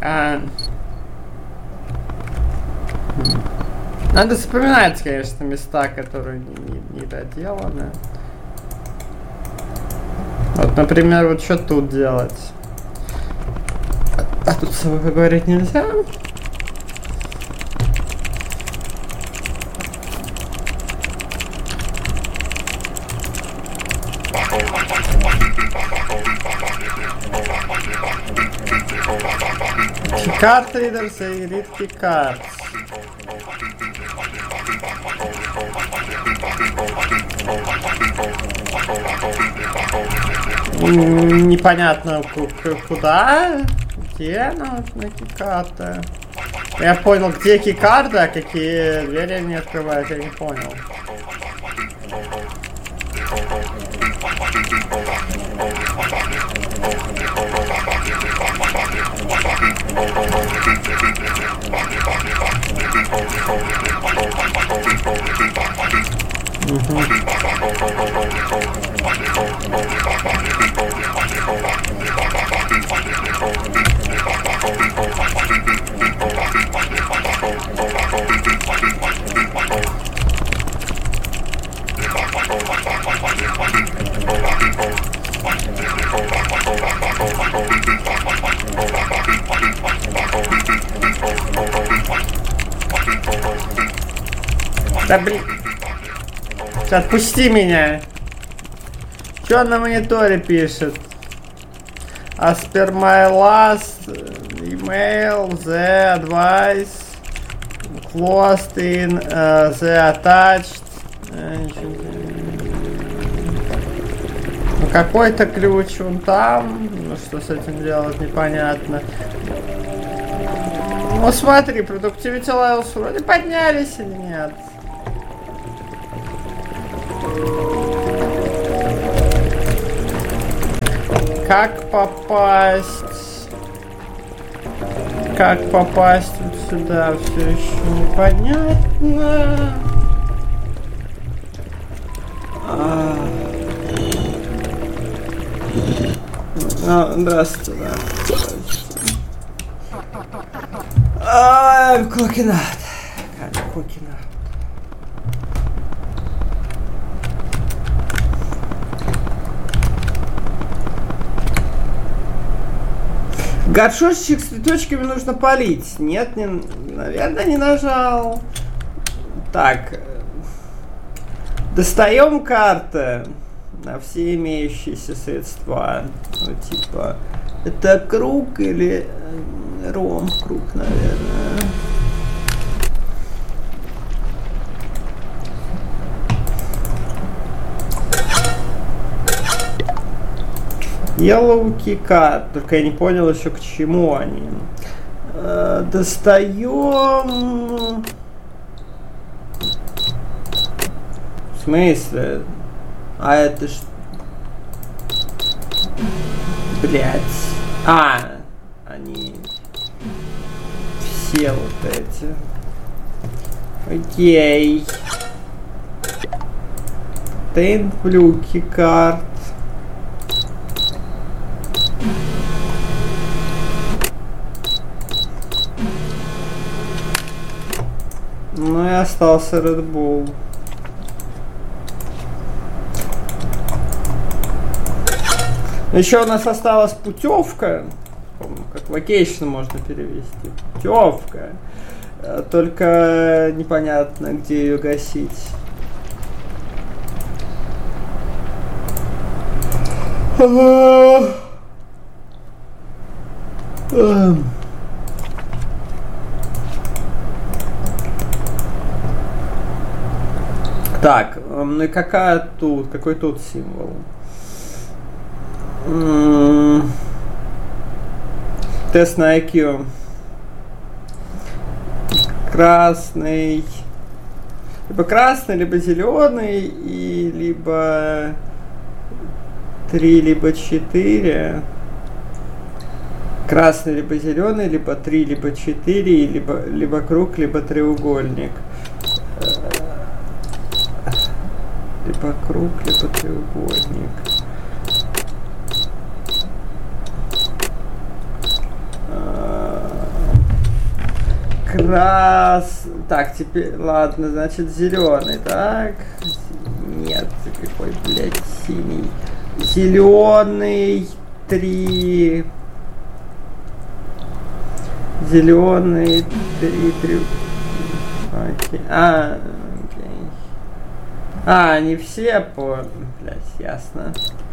Надо вспоминать, конечно, места, которые не доделаны. Вот, например, вот что тут делать? А тут с собой поговорить нельзя? Card readers и read key cards. Непонятно куда, где нужны кикарты. Я понял, где кикарды, а какие двери они открывают, я не понял. Да блин. Отпусти меня. Что он на мониторе пишет? As per my last email, the advice closed in the attached. Ну, какой-то ключ он там. Ну, что с этим делать, непонятно. Ну, смотри, productivity levels вроде поднялись или нет? Как попасть? Как попасть вот сюда? Все еще непонятно. Здравствуйте, да. Cooking out. Cooking out. Горшочек с цветочками нужно полить. Нет, наверное, не нажал. Так. Достаем карты на все имеющиеся средства. Ну, типа, это круг или ром круг, наверное. Yellow key card. Только я не понял еще, к чему они. Достаем. В смысле? А это ж... Блять. Они... Все вот эти. Окей. Ten blue key card. Ну и остался Red Bull. Еще у нас осталась путевка. Как vacation можно перевести. Путевка. Только непонятно, где ее гасить. Так, ну и какая тут, какой тут символ? Тест на IQ. Красный. Либо красный, либо зеленый, и либо 3, либо 4. Красный, либо зеленый, либо 3, либо 4, либо круг, либо треугольник. Либо круг, либо треугольник. Раз. Так, теперь, ладно, значит, зеленый, так? Нет, какой, блядь, синий. Зеленый 3. Зеленый 3. Окей. Окей. Они все по... Блядь, ясно.